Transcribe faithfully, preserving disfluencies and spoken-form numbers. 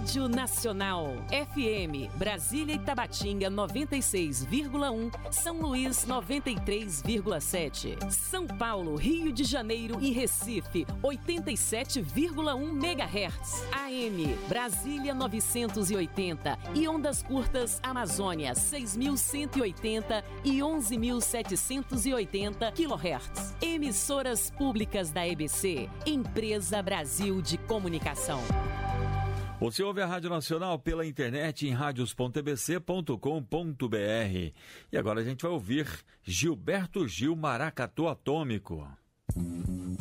Rádio Nacional. F M, Brasília e Tabatinga noventa e seis vírgula um, São Luís noventa e três vírgula sete, São Paulo, Rio de Janeiro e Recife oitenta e sete vírgula um megahertz. A M, Brasília novecentos e oitenta e ondas curtas Amazônia seis mil cento e oitenta e onze mil setecentos e oitenta quilohertz. Emissoras públicas da E B C, Empresa Brasil de Comunicação. Você ouve a Rádio Nacional pela internet em radios ponto e b c ponto com ponto b r. E agora a gente vai ouvir Gilberto Gil, Maracatu Atômico.